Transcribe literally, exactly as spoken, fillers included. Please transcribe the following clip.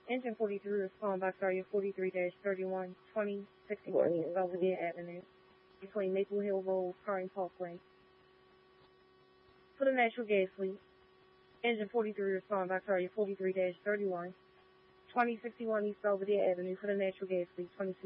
Engine forty-three, respond box area forty-three thirty-one, twenty sixty-one East Belvedere Avenue, between Maple Hill Road, Curran Parkway. For the natural gas leak, engine forty-three, respond box area forty-three thirty-one, twenty sixty-one East Belvedere Avenue. For the natural gas leak, twenty